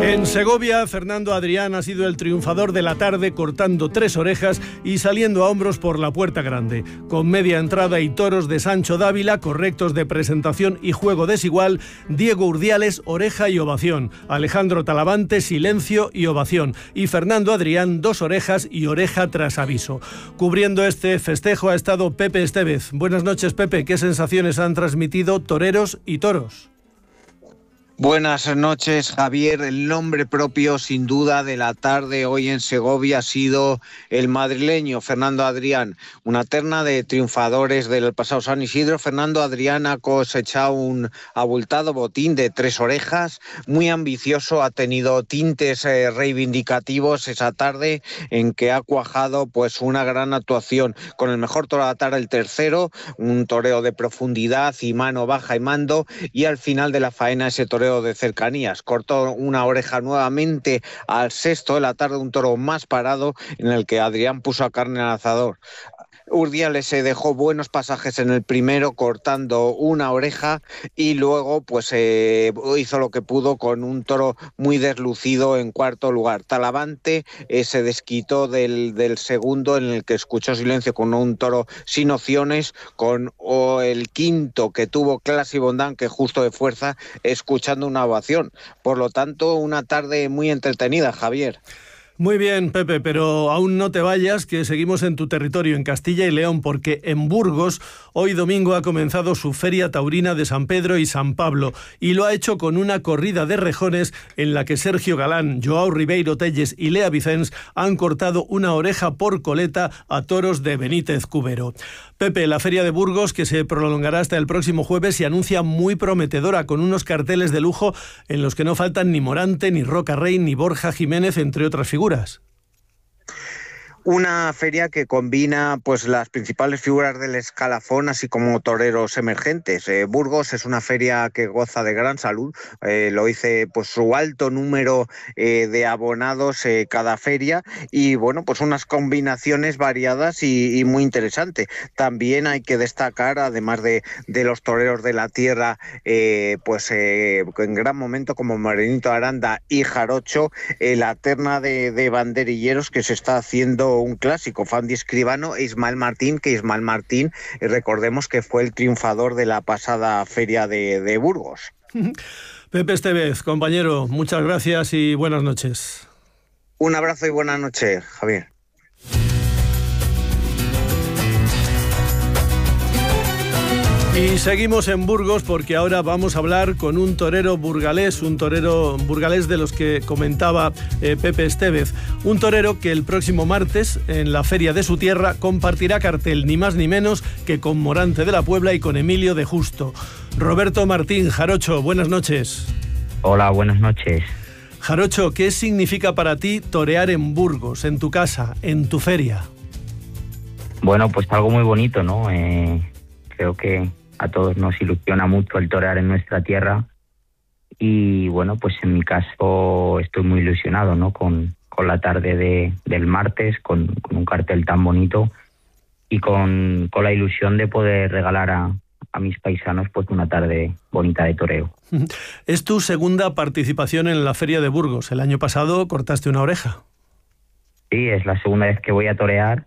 En Segovia, Fernando Adrián ha sido el triunfador de la tarde, cortando 3 orejas y saliendo a hombros por la puerta grande. Con media entrada y toros de Sancho Dávila, correctos de presentación y juego desigual, Diego Urdiales, oreja y ovación. Alejandro Talavante, silencio y ovación. Y Fernando Adrián, 2 orejas y oreja tras aviso. Cubriendo este festejo ha estado Pepe Estevez. Buenas noches, Pepe. ¿Qué sensaciones han transmitido toreros y toros? Buenas noches, Javier. El nombre propio, sin duda, de la tarde hoy en Segovia ha sido el madrileño Fernando Adrián. Una terna de triunfadores del pasado San Isidro. Fernando Adrián ha cosechado un abultado botín de 3 orejas, muy ambicioso, ha tenido tintes reivindicativos esa tarde en que ha cuajado pues una gran actuación. Con el mejor toro de la tarde, el tercero, un toreo de profundidad y mano baja y mando, y al final de la faena ese toreo de cercanías. Cortó una oreja nuevamente al sexto de la tarde, un toro más parado en el que Adrián puso a carne al asador. Urdiales se dejó buenos pasajes en el primero, cortando una oreja, y luego pues hizo lo que pudo con un toro muy deslucido en cuarto lugar. Talavante se desquitó del segundo, en el que escuchó silencio con un toro sin opciones, con el quinto que tuvo Clase y Bondán, que justo de fuerza, escuchando una ovación. Por lo tanto, una tarde muy entretenida, Javier. Muy bien, Pepe, pero aún no te vayas, que seguimos en tu territorio, en Castilla y León, porque en Burgos hoy domingo ha comenzado su Feria Taurina de San Pedro y San Pablo, y lo ha hecho con una corrida de rejones en la que Sergio Galán, Joao Ribeiro Telles y Lea Vicens han cortado una oreja por coleta a toros de Benítez Cubero. Pepe, la Feria de Burgos, que se prolongará hasta el próximo jueves, se anuncia muy prometedora, con unos carteles de lujo en los que no faltan ni Morante, ni Roca Rey, ni Borja Jiménez, entre otras figuras. Una feria que combina pues las principales figuras del escalafón, así como toreros emergentes. Burgos es una feria que goza de gran salud, lo dice pues su alto número de abonados cada feria, y bueno, pues unas combinaciones variadas y muy interesantes. También hay que destacar, además de los toreros de la tierra, en gran momento, como Morenito Aranda y Jarocho, la terna de banderilleros que se está haciendo un clásico, Fandi Escribano e Ismael Martín, que Ismael Martín, recordemos que fue el triunfador de la pasada feria de Burgos. Pepe Estevez, compañero, muchas gracias y buenas noches. Un abrazo y buenas noches, Javier. Y seguimos en Burgos, porque ahora vamos a hablar con un torero burgalés de los que comentaba Pepe Estevez. Un torero que el próximo martes, en la feria de su tierra, compartirá cartel ni más ni menos que con Morante de la Puebla y con Emilio de Justo. Roberto Martín, Jarocho, buenas noches. Hola, buenas noches. Jarocho, ¿qué significa para ti torear en Burgos, en tu casa, en tu feria? Bueno, pues algo muy bonito, ¿no? Creo que a todos nos ilusiona mucho el torear en nuestra tierra, y bueno, pues en mi caso estoy muy ilusionado, ¿no? Con la tarde del martes, con un cartel tan bonito y con la ilusión de poder regalar a mis paisanos pues una tarde bonita de toreo. Es tu segunda participación en la Feria de Burgos. El año pasado cortaste una oreja. Sí, es la segunda vez que voy a torear.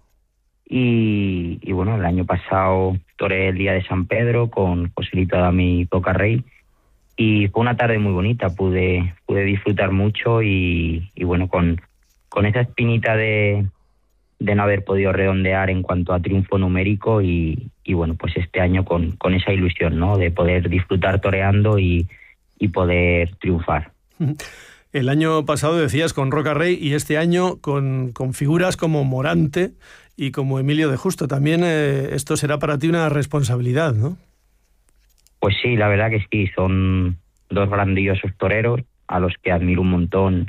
Y bueno, el año pasado toreé el día de San Pedro con Joselito Adami y Roca Rey, y fue una tarde muy bonita, pude disfrutar mucho y bueno, con esa espinita de no haber podido redondear en cuanto a triunfo numérico, y bueno, pues este año con esa ilusión, ¿no? De poder disfrutar toreando y poder triunfar. El año pasado decías con Roca Rey, y este año con figuras como Morante y como Emilio de Justo. También esto será para ti una responsabilidad, ¿no? Pues sí, la verdad que sí, son 2 grandiosos toreros a los que admiro un montón,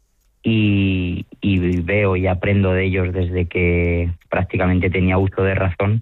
y veo y aprendo de ellos desde que prácticamente tenía uso de razón,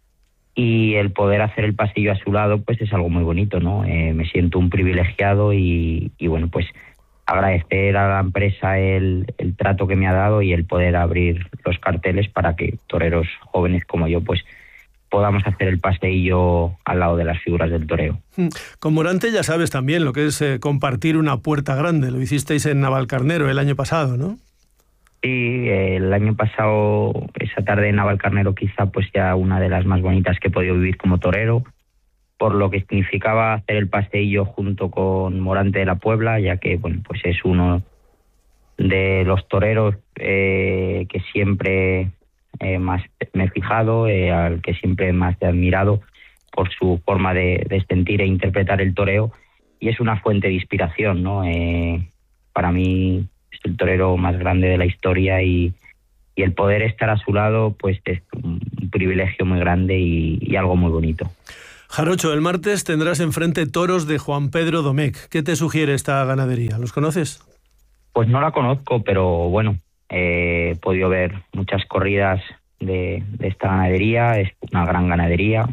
y el poder hacer el pasillo a su lado pues es algo muy bonito, ¿no? Me siento un privilegiado y bueno, pues agradecer a la empresa el trato que me ha dado y el poder abrir los carteles para que toreros jóvenes como yo pues podamos hacer el paseillo al lado de las figuras del toreo. Con Morante ya sabes también lo que es compartir una puerta grande. Lo hicisteis en Navalcarnero el año pasado, ¿no? Sí, el año pasado, esa tarde en Navalcarnero quizá pues ya una de las más bonitas que he podido vivir como torero, por lo que significaba hacer el paseillo junto con Morante de la Puebla, ya que bueno, pues es uno de los toreros que siempre más me he fijado, al que siempre más he admirado por su forma de sentir e interpretar el toreo, y es una fuente de inspiración, ¿no? Para mí es el torero más grande de la historia, y el poder estar a su lado pues es un privilegio muy grande y algo muy bonito. Jarocho, el martes tendrás enfrente toros de Juan Pedro Domecq. ¿Qué te sugiere esta ganadería? ¿Los conoces? Pues no la conozco, pero bueno, he podido ver muchas corridas de esta ganadería. Es una gran ganadería.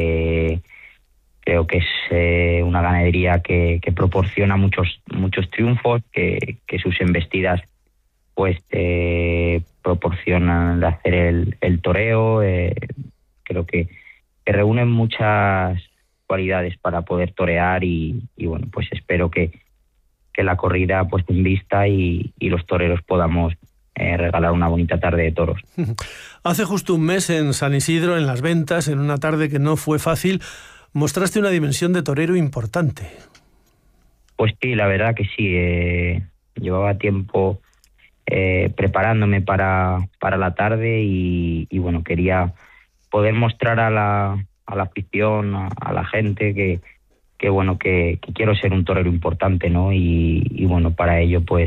Creo que es una ganadería que proporciona muchos triunfos, que sus embestidas pues proporcionan de hacer el toreo. Creo que reúnen muchas cualidades para poder torear, y bueno, pues espero que la corrida pues en vista y los toreros podamos regalar una bonita tarde de toros. Hace justo un mes en San Isidro, en Las Ventas, en una tarde que no fue fácil, mostraste una dimensión de torero importante. Pues sí, la verdad que sí. Llevaba tiempo preparándome para la tarde, y bueno, quería poder mostrar a la afición, a la gente que bueno, que quiero ser un torero importante, ¿no? Y bueno, para ello pues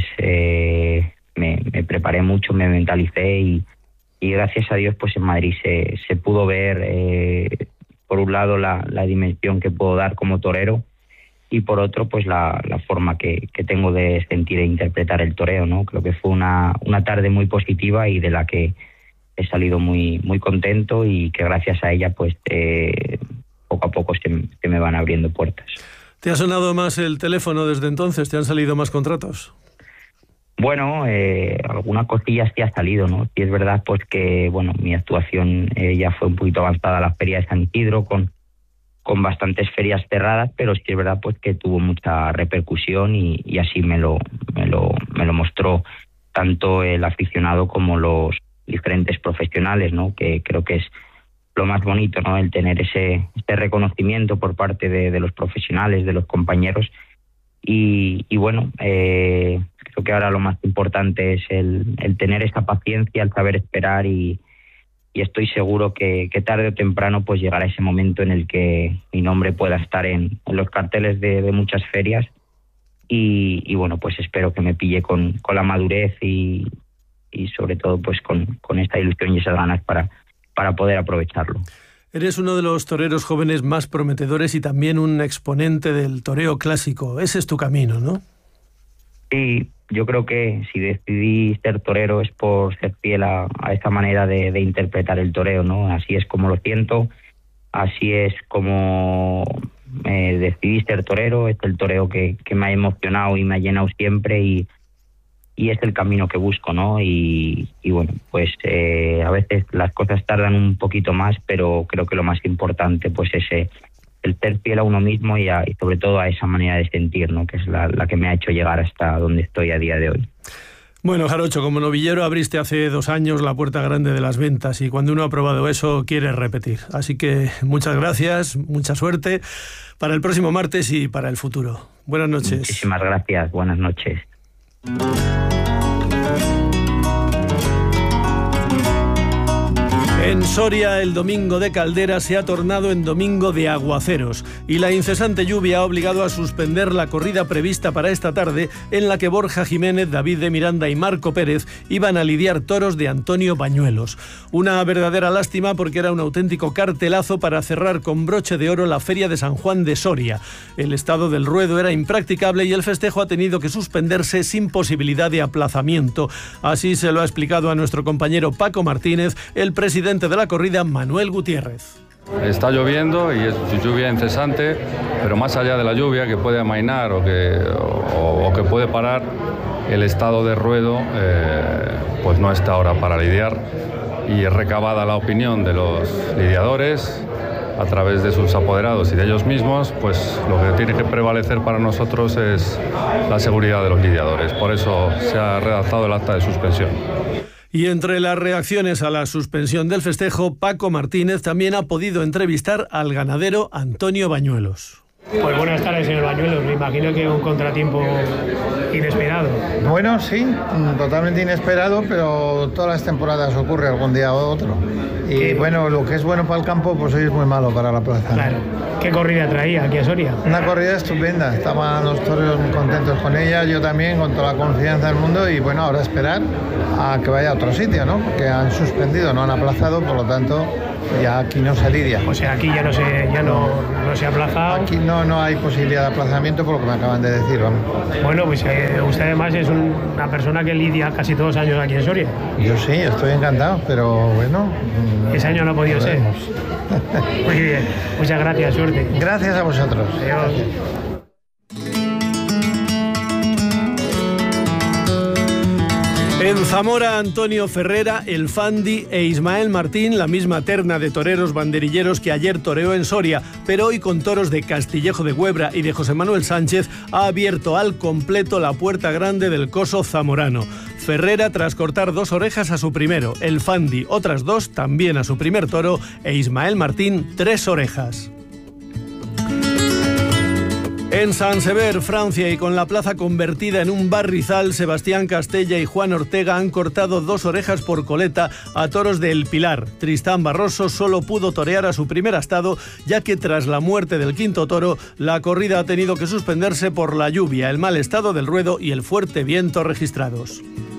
me preparé mucho, me mentalicé, y gracias a Dios pues en Madrid se pudo ver por un lado la dimensión que puedo dar como torero, y por otro pues la forma que tengo de sentir e interpretar el toreo, ¿no? Creo que fue una tarde muy positiva, y de la que he salido muy muy contento, y que gracias a ella pues poco a poco se me van abriendo puertas. ¿Te ha sonado más el teléfono desde entonces? ¿Te han salido más contratos? Bueno, algunas cosillas sí ha salido, ¿no? Sí es verdad pues que bueno, mi actuación ya fue un poquito avanzada a la feria de San Isidro, con bastantes ferias cerradas, pero sí es verdad pues que tuvo mucha repercusión, y así me lo mostró tanto el aficionado como los diferentes profesionales, ¿no? Que creo que es lo más bonito, ¿no? El tener este reconocimiento por parte de los profesionales, de los compañeros, y bueno, creo que ahora lo más importante es el tener esa paciencia, el saber esperar, y estoy seguro que tarde o temprano pues llegará ese momento en el que mi nombre pueda estar en los carteles de muchas ferias, y bueno, pues espero que me pille con la madurez y sobre todo pues con esta ilusión y esas ganas para poder aprovecharlo. Eres uno de los toreros jóvenes más prometedores y también un exponente del toreo clásico. Ese es tu camino, ¿no? Sí, yo creo que si decidí ser torero es por ser fiel a esa manera de interpretar el toreo, ¿no? Así es como lo siento, así es como decidí ser torero. Es el toreo que me ha emocionado y me ha llenado siempre, y es el camino que busco, ¿no? Y bueno, pues a veces las cosas tardan un poquito más, pero creo que lo más importante pues es el ser fiel a uno mismo, y sobre todo a esa manera de sentir, ¿no? Que es la que me ha hecho llegar hasta donde estoy a día de hoy. Bueno, Jarocho, como novillero abriste hace 2 años la puerta grande de Las Ventas, y cuando uno ha probado eso quiere repetir. Así que muchas gracias, mucha suerte para el próximo martes y para el futuro. Buenas noches. Muchísimas gracias, buenas noches. En Soria, el domingo de Caldera se ha tornado en domingo de aguaceros, y la incesante lluvia ha obligado a suspender la corrida prevista para esta tarde, en la que Borja Jiménez, David de Miranda y Marco Pérez iban a lidiar toros de Antonio Bañuelos. Una verdadera lástima, porque era un auténtico cartelazo para cerrar con broche de oro la Feria de San Juan de Soria. El estado del ruedo era impracticable y el festejo ha tenido que suspenderse sin posibilidad de aplazamiento. Así se lo ha explicado a nuestro compañero Paco Martínez, el presidente de la corrida, Manuel Gutiérrez. Está lloviendo y es lluvia incesante, pero más allá de la lluvia, que puede amainar o que puede parar, el estado de ruedo pues no está ahora para lidiar. y recabada la opinión de los lidiadores a través de sus apoderados y de ellos mismos, pues lo que tiene que prevalecer para nosotros es la seguridad de los lidiadores. Por eso se ha redactado el acta de suspensión. Y entre las reacciones a la suspensión del festejo, Paco Martínez también ha podido entrevistar al ganadero Antonio Bañuelos. Pues buenas tardes, señor Bañuelos. Me imagino que un contratiempo inesperado. Bueno, sí, totalmente inesperado, pero todas las temporadas ocurre algún día u otro. Y bueno, lo que es bueno para el campo, pues hoy es muy malo para la plaza. Claro. ¿Qué corrida traía aquí a Soria? Una corrida estupenda. Estaban los toreros muy contentos con ella, yo también, con toda la confianza del mundo. Y bueno, ahora esperar a que vaya a otro sitio, ¿no? Porque han suspendido, no han aplazado, por lo tanto, ya aquí no se lidia. O sea, aquí ya no se aplaza. Aquí no hay posibilidad de aplazamiento por lo que me acaban de decir, vamos. Bueno, pues usted además es una persona que lidia casi todos los años aquí en Soria. Yo sí, estoy encantado, pero bueno... Ese año no ha podido ser. Muy bien, muchas gracias, suerte. Gracias a vosotros. Adiós. En Zamora, Antonio Ferrera, el Fandi e Ismael Martín, la misma terna de toreros banderilleros que ayer toreó en Soria, pero hoy con toros de Castillejo de Güebra y de José Manuel Sánchez, ha abierto al completo la puerta grande del coso zamorano. Ferrera tras cortar 2 orejas a su primero, el Fandi otras 2 también a su primer toro e Ismael Martín 3 orejas. En Sant Sever, Francia, y con la plaza convertida en un barrizal, Sebastián Castella y Juan Ortega han cortado 2 orejas por coleta a toros de El Pilar. Tristán Barroso solo pudo torear a su primer astado, ya que tras la muerte del quinto toro, la corrida ha tenido que suspenderse por la lluvia, el mal estado del ruedo y el fuerte viento registrados.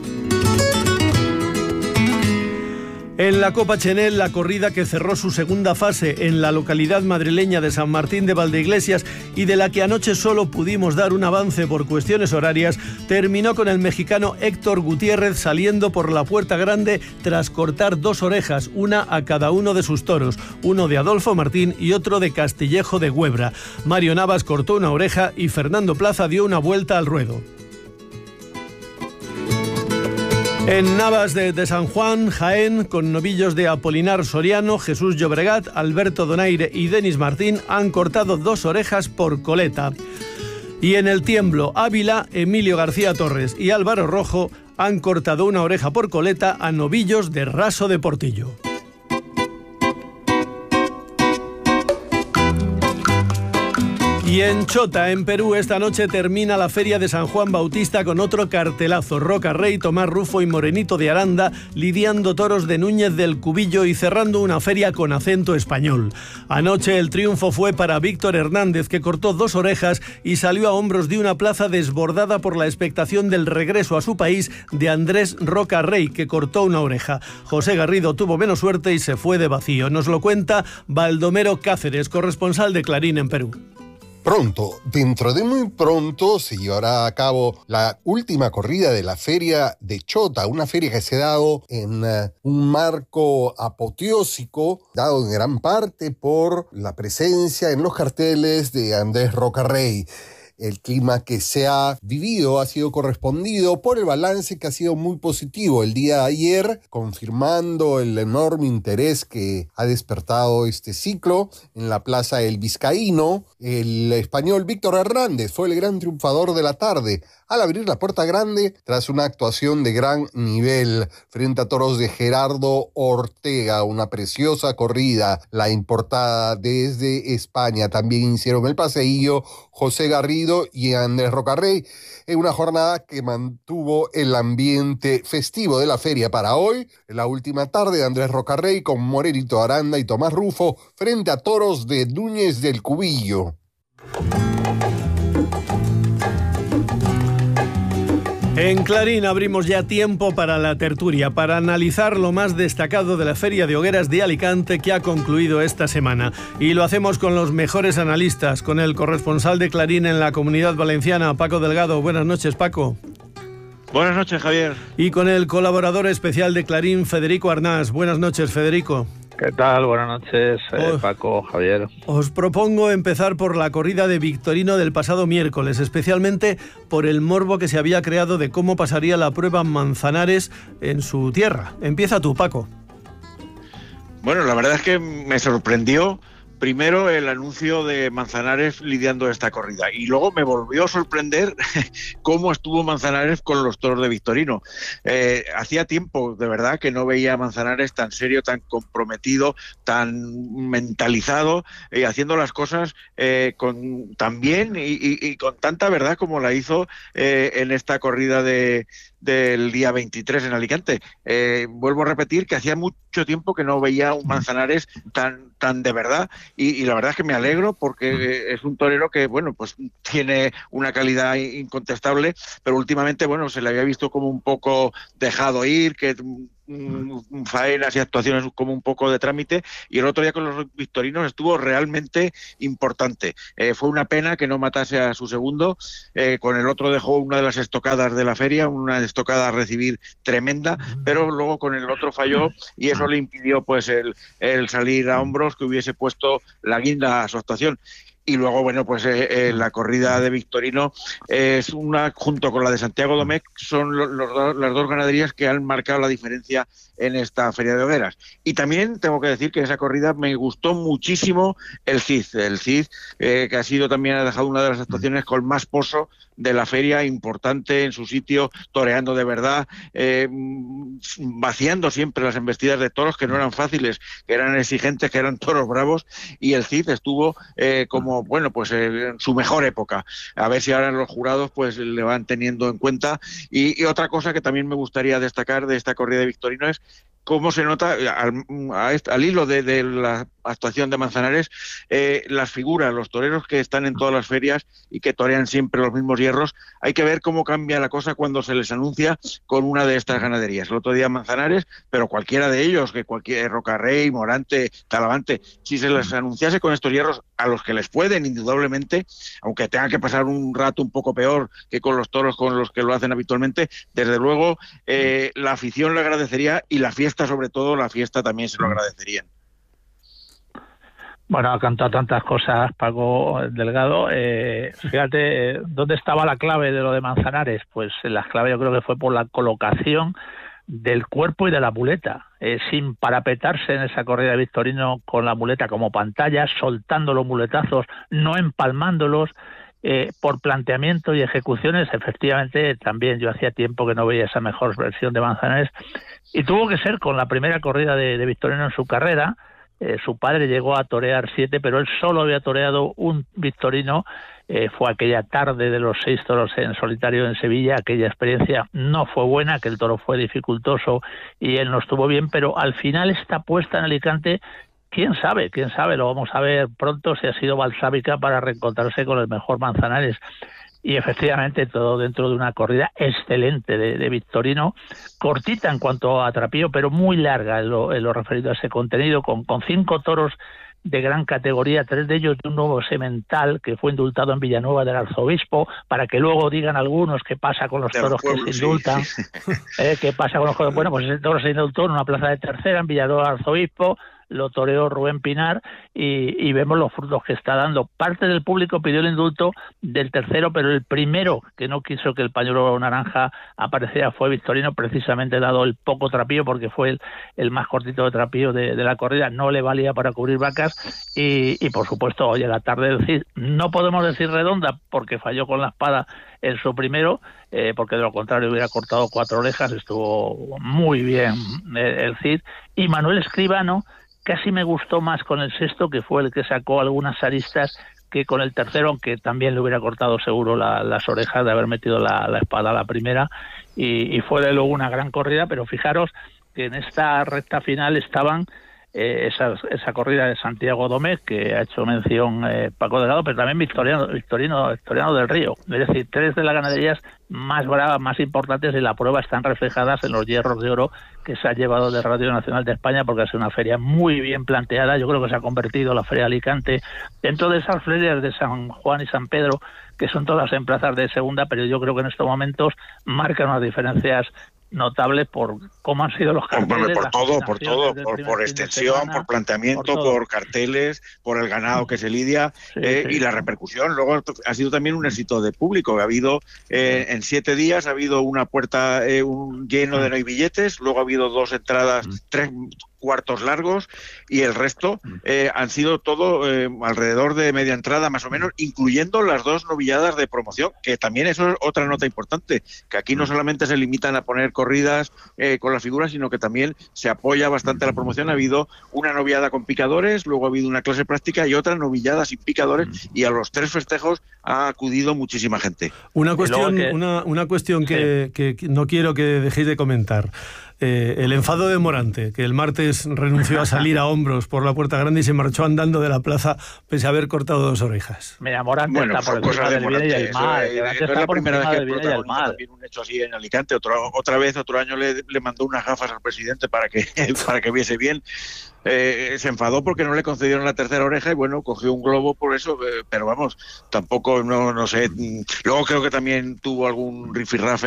En la Copa Chenel, la corrida que cerró su segunda fase en la localidad madrileña de San Martín de Valdeiglesias y de la que anoche solo pudimos dar un avance por cuestiones horarias, terminó con el mexicano Héctor Gutiérrez saliendo por la puerta grande tras cortar 2 orejas, una a cada uno de sus toros, uno de Adolfo Martín y otro de Castillejo de Güebra. Mario Navas cortó una oreja y Fernando Plaza dio una vuelta al ruedo. En Navas de San Juan, Jaén, con novillos de Apolinar Soriano, Jesús Llobregat, Alberto Donaire y Denis Martín han cortado 2 orejas por coleta. Y en el Tiemblo, Ávila, Emilio García Torres y Álvaro Rojo han cortado una oreja por coleta a novillos de Raso de Portillo. Y en Chota, en Perú, esta noche termina la Feria de San Juan Bautista con otro cartelazo. Roca Rey, Tomás Rufo y Morenito de Aranda lidiando toros de Núñez del Cubillo y cerrando una feria con acento español. Anoche el triunfo fue para Víctor Hernández, que cortó 2 orejas y salió a hombros de una plaza desbordada por la expectación del regreso a su país de Andrés Roca Rey, que cortó una oreja. José Garrido tuvo menos suerte y se fue de vacío. Nos lo cuenta Baldomero Cáceres, corresponsal de Clarín en Perú. Pronto, dentro de muy pronto, se llevará a cabo la última corrida de la Feria de Chota, una feria que se ha dado en un marco apoteósico, dado en gran parte por la presencia en los carteles de Andrés Roca Rey. El clima que se ha vivido ha sido correspondido por el balance que ha sido muy positivo el día de ayer, confirmando el enorme interés que ha despertado este ciclo en la Plaza El Vizcaíno. El español Víctor Hernández fue el gran triunfador de la tarde al abrir la puerta grande tras una actuación de gran nivel frente a toros de Gerardo Ortega, una preciosa corrida, la importada desde España. También hicieron el paseillo José Garrido y Andrés Roca Rey en una jornada que mantuvo el ambiente festivo de la feria para hoy. En la última tarde, Andrés Roca Rey con Morenito Aranda y Tomás Rufo frente a toros de Núñez del Cubillo. En Clarín abrimos ya tiempo para la tertulia, para analizar lo más destacado de la Feria de Hogueras de Alicante que ha concluido esta semana. Y lo hacemos con los mejores analistas, con el corresponsal de Clarín en la Comunidad Valenciana, Paco Delgado. Buenas noches, Paco. Buenas noches, Javier. Y con el colaborador especial de Clarín, Federico Arnás. Buenas noches, Federico. ¿Qué tal? Buenas noches, Paco, Javier. Os propongo empezar por la corrida de Victorino del pasado miércoles, especialmente por el morbo que se había creado de cómo pasaría la prueba Manzanares en su tierra. Empieza tú, Paco. Bueno, la verdad es que me sorprendió primero el anuncio de Manzanares lidiando esta corrida y luego me volvió a sorprender cómo estuvo Manzanares con los toros de Victorino. Hacía tiempo, de verdad, que no veía a Manzanares tan serio, tan comprometido, tan mentalizado, haciendo las cosas tan bien y con tanta verdad como la hizo en esta corrida del día 23 en Alicante. Vuelvo a repetir que hacía mucho tiempo que no veía un Manzanares tan de verdad y la verdad es que me alegro porque es un torero que, bueno, pues tiene una calidad incontestable, pero últimamente, bueno, se le había visto como un poco dejado ir, que faenas y actuaciones como un poco de trámite, y el otro día con los victorinos estuvo realmente importante. Fue una pena que no matase a su segundo, con el otro dejó una de las estocadas de la feria, una estocada a recibir tremenda, pero luego con el otro falló y eso le impidió pues el salir a hombros que hubiese puesto la guinda a su actuación. Y luego, bueno, pues la corrida de Victorino es una, junto con la de Santiago Domecq, son las dos ganaderías que han marcado la diferencia en esta Feria de Hogueras. Y también tengo que decir que en esa corrida me gustó muchísimo el Cid, que ha sido también, ha dejado una de las actuaciones con más pozo de la feria, importante en su sitio, toreando de verdad, vaciando siempre las embestidas de toros, que no eran fáciles, que eran exigentes, que eran toros bravos, y el Cid estuvo como, bueno, pues en su mejor época. A ver si ahora los jurados pues le van teniendo en cuenta. Y otra cosa que también me gustaría destacar de esta corrida de Victorino es cómo se nota, al hilo de la actuación de Manzanares, las figuras, los toreros que están en todas las ferias y que torean siempre los mismos hierros. Hay que ver cómo cambia la cosa cuando se les anuncia con una de estas ganaderías. El otro día Manzanares, pero cualquiera de ellos, que cualquier Rocarrey, Morante, Talavante, si se les anunciase con estos hierros, a los que les pueden indudablemente, aunque tengan que pasar un rato un poco peor que con los toros con los que lo hacen habitualmente, desde luego la afición lo agradecería y la fiesta, sobre todo, la fiesta también se lo agradecerían. Bueno, ha cantado tantas cosas Paco Delgado. Fíjate, ¿dónde estaba la clave de lo de Manzanares? Pues la clave yo creo que fue por la colocación del cuerpo y de la muleta, sin parapetarse en esa corrida de Victorino con la muleta como pantalla, soltando los muletazos, no empalmándolos. Por planteamiento y ejecuciones, efectivamente, también yo hacía tiempo que no veía esa mejor versión de Manzanares, y tuvo que ser con la primera corrida de Victorino en su carrera. Su padre llegó a torear 7, pero él solo había toreado un Victorino. Fue aquella tarde de los 6 toros en solitario en Sevilla. Aquella experiencia no fue buena, que el toro fue dificultoso y él no estuvo bien, pero al final esta puesta en Alicante, quién sabe, lo vamos a ver pronto, si ha sido balsámica para reencontrarse con el mejor Manzanares. Y efectivamente todo dentro de una corrida excelente de Victorino, cortita en cuanto a trapío, pero muy larga en lo referido a ese contenido, con 5 toros de gran categoría, 3 de ellos de un nuevo semental que fue indultado en Villanueva del Arzobispo, para que luego digan algunos qué pasa con los toros que se indultan, qué pasa con los toros. Bueno, pues ese toro se indultó en una plaza de tercera en Villanueva del Arzobispo, lo toreó Rubén Pinar y vemos los frutos que está dando. Parte del público pidió el indulto del tercero, pero el primero que no quiso que el pañuelo naranja apareciera fue Victorino, precisamente dado el poco trapío, porque fue el más cortito de trapío de la corrida, no le valía para cubrir vacas y por supuesto, hoy a la tarde del Cid, no podemos decir redonda porque falló con la espada en su primero, porque de lo contrario hubiera cortado 4 orejas. Estuvo muy bien el Cid. Y Manuel Escribano casi me gustó más con el sexto, que fue el que sacó algunas aristas, que con el tercero, aunque también le hubiera cortado seguro las orejas de haber metido la espada a la primera, y fue de luego una gran corrida. Pero fijaros que en esta recta final estaban esa corrida de Santiago Domecq, que ha hecho mención Paco Delgado, pero también Victorino del Río. Es decir, 3 de las ganaderías más bravas, más importantes, y la prueba están reflejadas en los hierros de oro que se ha llevado de Radio Nacional de España, porque ha sido una feria muy bien planteada. Yo creo que se ha convertido la Feria de Alicante dentro de esas ferias de San Juan y San Pedro, que son todas en plazas de segunda, pero yo creo que en estos momentos marcan unas diferencias notables por cómo han sido los carteles, por extensión, por planteamiento, por carteles, por el ganado que se lidia, y la repercusión. Luego ha sido también un éxito de público. Ha habido en 7 días ha habido una puerta lleno de no hay billetes, luego ha habido 2 entradas, cuartos largos, y el resto han sido todo alrededor de media entrada más o menos, incluyendo las 2 novilladas de promoción, que también eso es otra nota importante, que aquí no solamente se limitan a poner corridas con las figuras, sino que también se apoya bastante la promoción. Ha habido una novillada con picadores, luego ha habido una clase práctica y otra novillada sin picadores, y a los 3 festejos ha acudido muchísima gente. Una cuestión que no quiero que dejéis de comentar. El enfado de Morante, que el martes renunció a salir a hombros por la puerta grande y se marchó andando de la plaza pese a haber cortado 2 orejas. Mira, Morante está por encima del bien y el mal. No es la primera vez que protagoniza también un hecho así en Alicante. Otro año le mandó unas gafas al presidente para que viese bien. Se enfadó porque no le concedieron la tercera oreja y bueno, cogió un globo por eso, pero vamos, tampoco, no sé. Luego creo que también tuvo algún rifirrafe